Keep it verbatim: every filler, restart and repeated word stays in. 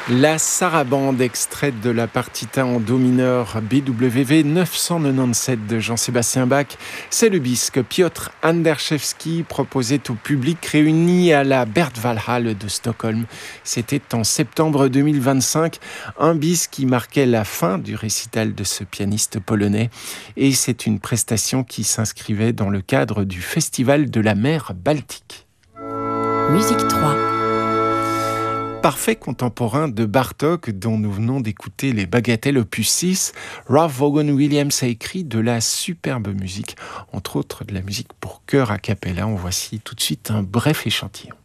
La sarabande, extraite de la partita en do mineur B W V neuf cent quatre-vingt-dix-sept de Jean-Sébastien Bach, c'est le bis que Piotr Anderszewski proposait au public réuni à la Berwaldhalle de Stockholm. C'était en septembre deux mille vingt-cinq, un bis qui marquait la fin du récital de ce pianiste polonais. Et c'est une prestation qui s'inscrivait dans le cadre du Festival de la mer Baltique. Musique trois. Parfait contemporain de Bartók, dont nous venons d'écouter les bagatelles opus six, Ralph Vaughan Williams a écrit de la superbe musique, entre autres de la musique pour chœur a cappella. En voici tout de suite un bref échantillon.